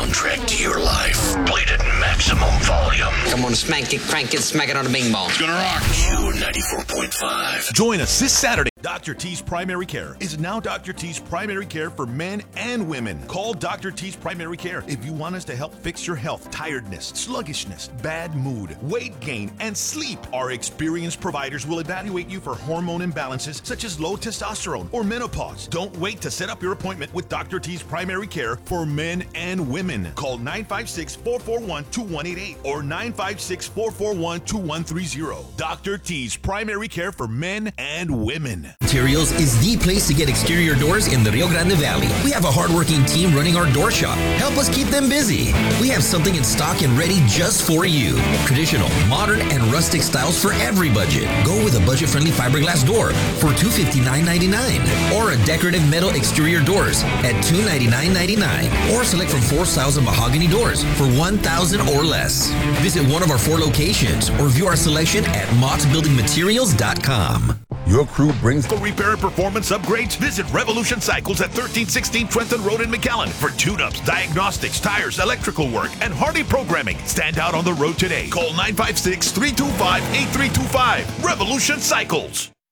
soundtrack to your life. Played at maximum volume. Come on, smack it, crank it, smack it on the bing bong. It's gonna rock. Q94.5. Join us this Saturday. Dr. T's Primary Care is now Dr. T's Primary Care for men and women. Call Dr. T's Primary Care if you want us to help fix your health, tiredness, sluggishness, bad mood, weight gain, and sleep. Our experienced providers will evaluate you for hormone imbalances such as low testosterone or menopause. Don't wait to set up your appointment with Dr. T's Primary Care for men and women. Call 956-441-2188 or 956-441-2130. Dr. T's Primary Care for men and women. Materials is the place to get exterior doors in the Rio Grande Valley. We have a hardworking team running our door shop. Help us keep them busy. We have something in stock and ready just for you. Traditional, modern, and rustic styles for every budget. Go with a budget-friendly fiberglass door for $259.99 or a decorative metal exterior doors at $299.99 or select from 4 styles of mahogany doors for $1,000 or less. Visit one of our 4 locations or view our selection at mottbuildingmaterials.com. Your crew brings the repair and performance upgrades. Visit Revolution Cycles at 1316 Trenton Road in McAllen for tune-ups, diagnostics, tires, electrical work, and hardy programming. Stand out on the road today. Call 956-325-8325. Revolution Cycles.